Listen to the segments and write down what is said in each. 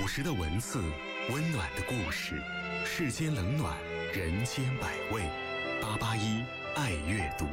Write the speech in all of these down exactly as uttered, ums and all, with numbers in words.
朴实的文字，温暖的故事，世间冷暖，人间百味。八八一爱阅读。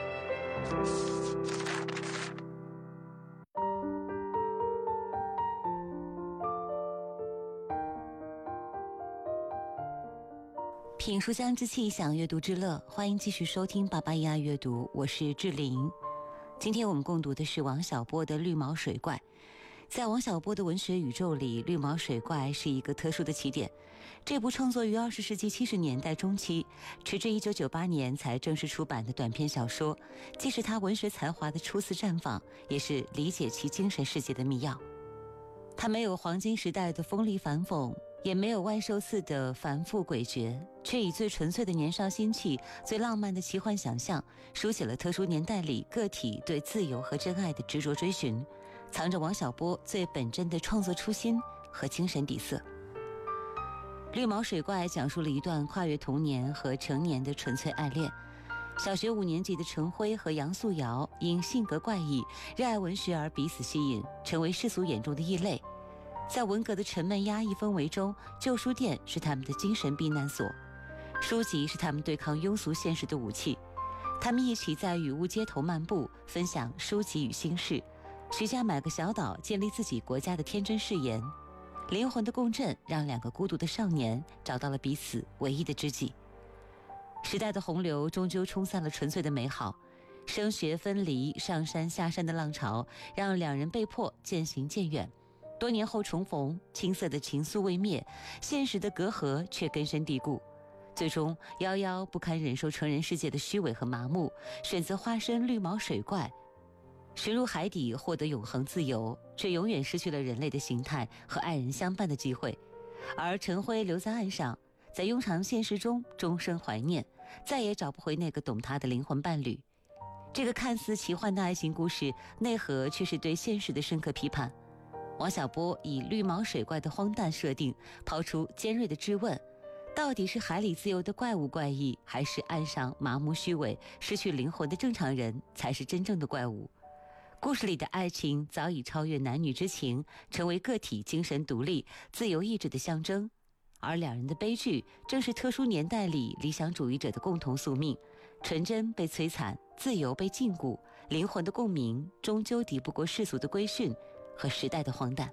品书香之气，享阅读之乐，欢迎继续收听八八一爱阅读，我是志玲。今天我们共读的是王小波的《绿毛水怪》。在王小波的文学宇宙里，《绿毛水怪》是一个特殊的起点。这部创作于二十世纪七十年代中期，迟至一九九八年才正式出版的短篇小说，既是他文学才华的初次绽放，也是理解其精神世界的密钥。他没有黄金时代的锋利反讽，也没有万寿寺的繁复诡谲，却以最纯粹的年少心气、最浪漫的奇幻想象，书写了特殊年代里个体对自由和真爱的执着追寻，藏着王小波最本真的创作初心和精神底色。绿毛水怪讲述了一段跨越童年和成年的纯粹爱恋。小学五年级的陈辉和杨素瑶因性格怪异、热爱文学而彼此吸引，成为世俗眼中的异类。在文革的沉闷压抑氛围中，旧书店是他们的精神避难所，书籍是他们对抗庸俗现实的武器。他们一起在雨雾街头漫步，分享书籍与心事，徐家买个小岛，建立自己国家的天真誓言。灵魂的共振让两个孤独的少年找到了彼此唯一的知己。时代的洪流终究冲散了纯粹的美好，升学分离、上山下山的浪潮让两人被迫渐行渐远。多年后重逢，青涩的情愫未灭，现实的隔阂却根深蒂固。最终夭夭不堪忍受成人世界的虚伪和麻木，选择化身绿毛水怪，寻入海底获得永恒自由，却永远失去了人类的形态和爱人相伴的机会。而陈辉留在岸上，在庸常现实中终生怀念，再也找不回那个懂他的灵魂伴侣。这个看似奇幻的爱情故事，内核却是对现实的深刻批判。王小波以绿毛水怪的荒诞设定，抛出尖锐的质问：到底是海里自由的怪物怪异，还是岸上麻木虚伪、失去灵魂的正常人才是真正的怪物？故事里的爱情早已超越男女之情，成为个体精神独立、自由意志的象征。而两人的悲剧，正是特殊年代里理想主义者的共同宿命：纯真被摧残，自由被禁锢，灵魂的共鸣终究抵不过世俗的规训和时代的荒诞。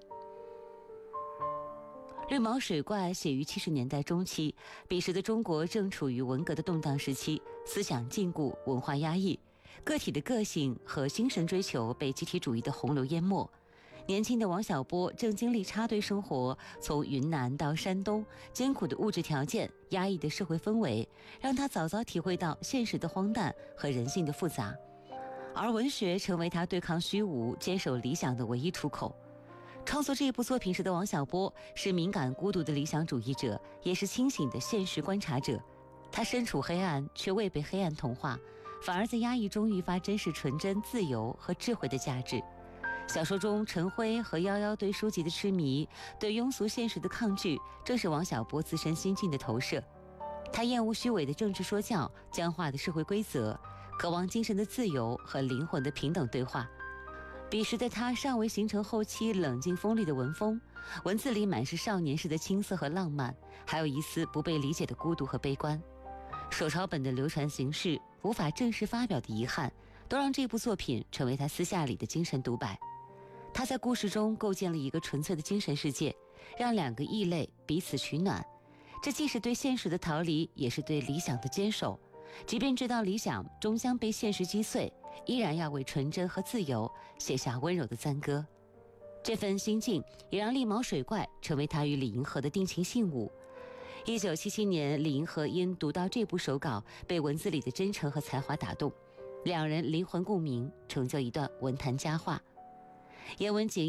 绿毛水怪写于七十年代中期，彼时的中国正处于文革的动荡时期，思想禁锢，文化压抑，个体的个性和精神追求被集体主义的洪流淹没。年轻的王小波正经历插队生活，从云南到山东，艰苦的物质条件、压抑的社会氛围，让他早早体会到现实的荒诞和人性的复杂。而文学成为他对抗虚无、坚守理想的唯一出口。创作这一部作品时的王小波是敏感孤独的理想主义者，也是清醒的现实观察者。他身处黑暗，却未被黑暗同化，反而在压抑中愈发珍视纯真、自由和智慧的价值。小说中陈辉和夭夭对书籍的痴迷，对庸俗现实的抗拒，正是王小波自身心境的投射。他厌恶虚伪的政治说教、僵化的社会规则，渴望精神的自由和灵魂的平等对话。彼时的他尚未形成后期冷静锋利的文风，文字里满是少年时的青涩和浪漫，还有一丝不被理解的孤独和悲观。手抄本的流传形式，无法正式发表的遗憾，都让这部作品成为他私下里的精神独白。他在故事中构建了一个纯粹的精神世界，让两个异类彼此取暖。这既是对现实的逃离，也是对理想的坚守。即便知道理想终将被现实击碎，依然要为纯真和自由写下温柔的赞歌。这份心境也让绿毛水怪成为他与李银河的定情信物。一九七七年，李银河因读到这部手稿，被文字里的真诚和才华打动，两人灵魂共鸣，成就一段文坛佳话。言文景